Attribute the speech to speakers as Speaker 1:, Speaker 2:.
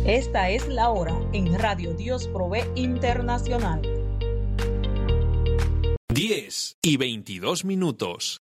Speaker 1: Esta es la hora en Radio Dios Provee Internacional.
Speaker 2: 10:22.